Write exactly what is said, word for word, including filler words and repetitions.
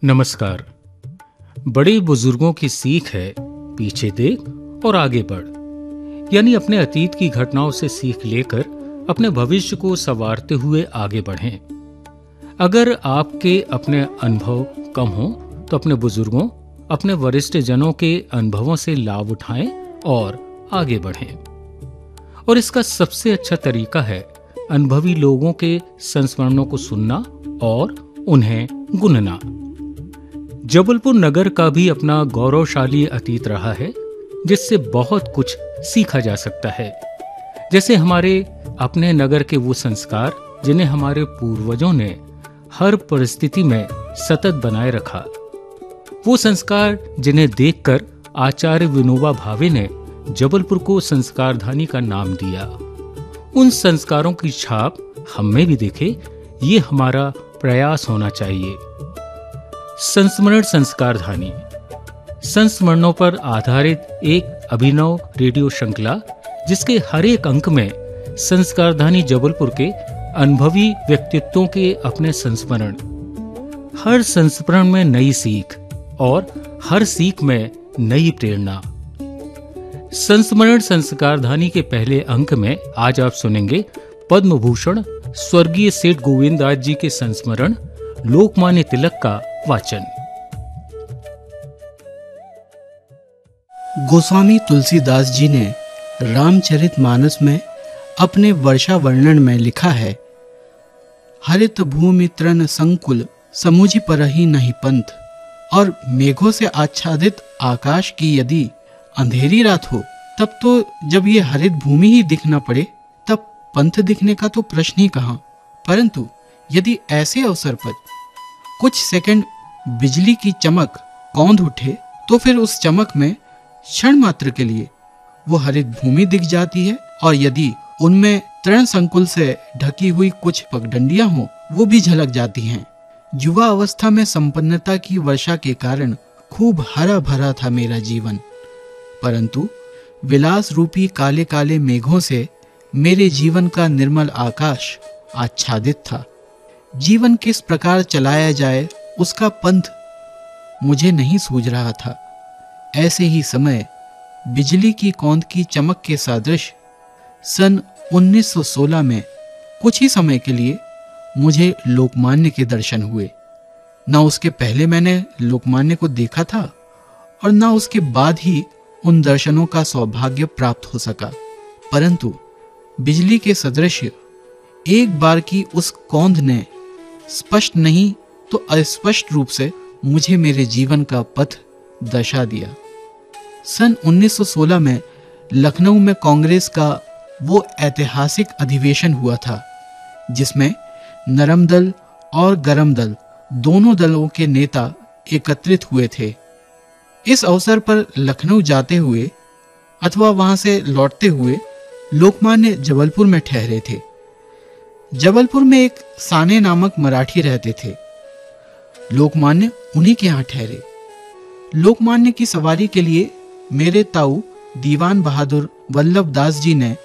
नमस्कार। बड़े बुजुर्गों की सीख है पीछे देख और आगे बढ़, यानी अपने अतीत की घटनाओं से सीख लेकर अपने भविष्य को संवारते हुए आगे बढ़ें। अगर आपके अपने अनुभव कम हो तो अपने बुजुर्गों, अपने वरिष्ठ जनों के अनुभवों से लाभ उठाएं और आगे बढ़ें। और इसका सबसे अच्छा तरीका है अनुभवी लोगों के संस्मरणों को सुनना और उन्हें गुनना। जबलपुर नगर का भी अपना गौरवशाली अतीत रहा है जिससे बहुत कुछ सीखा जा सकता है। जैसे हमारे अपने नगर के वो संस्कार जिन्हें हमारे पूर्वजों ने हर परिस्थिति में सतत बनाए रखा, वो संस्कार जिन्हें देखकर आचार्य विनोबा भावे ने जबलपुर को संस्कारधानी का नाम दिया। उन संस्कारों की छाप हम में भी दिखे, ये हमारा प्रयास होना चाहिए। संस्मरण संस्कारधानी संस्मरणों पर आधारित एक अभिनव रेडियो श्रृंखला, जिसके हर एक अंक में संस्कारधानी जबलपुर के अनुभवी व्यक्तित्वों के अपने संस्मरण, हर संस्मरण में नई सीख और हर सीख में नई प्रेरणा। संस्मरण संस्कारधानी के पहले अंक में आज आप सुनेंगे पद्म भूषण स्वर्गीय सेठ गोविंददास जी के संस्मरण लोकमान्य तिलक का वाचन। गोस्वामी तुलसीदास जी ने रामचरितमानस में अपने वर्षा वर्णन में लिखा है, हरित भूमि तृण संकुल समुझि परहि नहीं पंथ। और मेघों से आच्छादित आकाश की यदि अंधेरी रात हो, तब तो जब ये हरित भूमि ही दिखना पड़े, तब पंथ दिखने का तो प्रश्न ही कहां। परंतु यदि ऐसे अवसर पर कुछ सेकंड बिजली की चमक कौंध उठे, तो फिर उस चमक में क्षण मात्र के लिए वो हरित भूमि दिख जाती है। और यदि उनमें तृण संकुल से ढकी हुई कुछ पगडंडियां हो, वो भी झलक जाती हैं। युवा अवस्था में संपन्नता की वर्षा के कारण खूब हरा भरा था मेरा जीवन, परंतु विलास रूपी काले काले मेघों से मेरे जीवन का निर्मल आकाश आच्छादित था। जीवन किस प्रकार चलाया जाए, उसका पंथ मुझे नहीं सूझ रहा था। ऐसे ही समय बिजली की कौंध की चमक के सदृश सन उन्नीस सौ सोलह में कुछ ही समय के लिए मुझे लोकमान्य के दर्शन हुए। न उसके पहले मैंने लोकमान्य को देखा था और न उसके बाद ही उन दर्शनों का सौभाग्य प्राप्त हो सका, परंतु बिजली के सदृश एक बार की उस कौंध ने स्पष्ट नहीं तो अस्पष्ट रूप से मुझे मेरे जीवन का पथ दर्शा दिया। सन उन्नीस सौ सोलह में लखनऊ में कांग्रेस का वो ऐतिहासिक अधिवेशन हुआ था, जिसमें नरम दल और गरम दल दोनों दलों के नेता एकत्रित हुए थे। इस अवसर पर लखनऊ जाते हुए अथवा वहां से लौटते हुए लोकमान्य जबलपुर में ठहरे थे। जबलपुर में एक साने नामक मराठी रहते थे। लोकमान्य उन्हीं के यहाँ ठहरे। लोकमान्य की सवारी के लिए मेरे ताऊ दीवान बहादुर वल्लभ दास जी ने